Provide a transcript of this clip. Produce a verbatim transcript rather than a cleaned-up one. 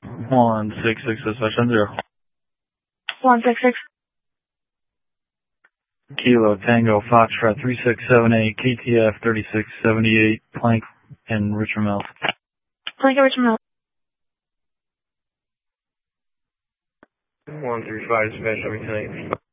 one six six, dispatch zero. one six six. Kilo Tango Foxtrot three six seven eight, K T F thirty-six seventy-eight, Plank and Richmond Mills. Plank and Richmond Mills. one three five, dispatch, everything.